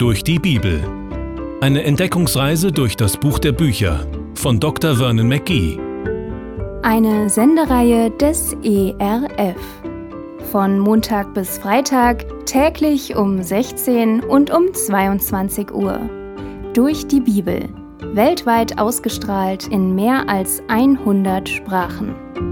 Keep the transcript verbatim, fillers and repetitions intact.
Durch die Bibel. Eine Entdeckungsreise durch das Buch der Bücher von Doktor Vernon McGee. Eine Sendereihe des E R F. Von Montag bis Freitag täglich um sechzehn und um zweiundzwanzig Uhr. Durch die Bibel. Weltweit ausgestrahlt in mehr als hundert Sprachen.